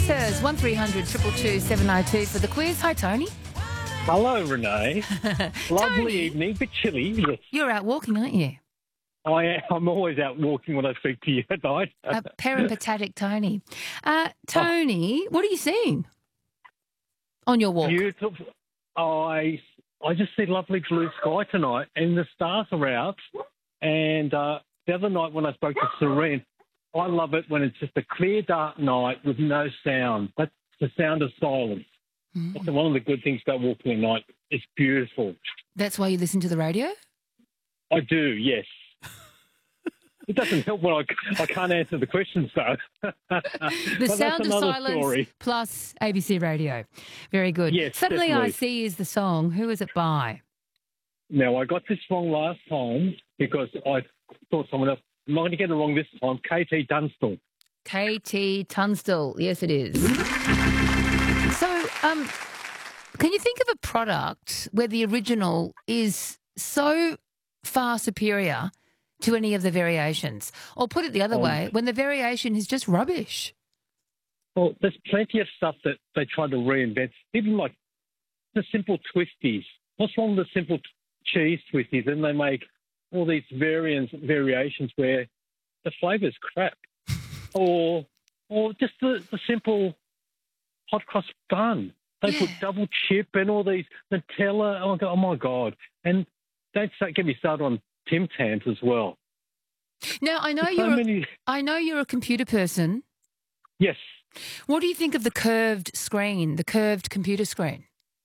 Answers 1300 222 702 for the quiz. Hi, Tony. Hello, Renee. Lovely Tony. evening, bit chilly. Yes. You're out walking, aren't you? I'm always out walking when I speak to you at night. Peripatetic Tony. Tony, what are you seeing on your walk? Beautiful. I just see lovely blue sky tonight, and the stars are out. And the other night when I spoke to Serene, I love it when it's just a clear, dark night with no sound. That's the sound of silence. That's one of the good things about walking at night. It's beautiful. That's why you listen to the radio? I do, yes. It doesn't help when I can't answer the questions, though. The sound of silence plus ABC radio. Very good. Yes, Suddenly definitely. I See is the song. Who is it by? Now, I got this wrong last time because I thought someone else. I'm not going to get it wrong this time. KT Tunstall. KT Tunstall. Yes, it is. So, can you think of a product where the original is so far superior to any of the variations? Or put it the other way, when the variation is just rubbish? Well, there's plenty of stuff that they try to reinvent. Even like the simple twisties. What's wrong with the simple cheese twisties? And they make all these variations where the flavour's crap. or just the simple hot cross bun. They put double chip and all these Nutella. Oh my God. And don't get me started on Tim Tams as well. Now, I know you're a computer person. Yes. What do you think of the curved screen, the curved computer screen?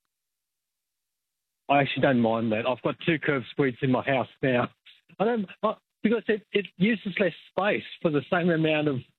I actually don't mind that. I've got 2 curved screens in my house now. Because it uses less space for the same amount of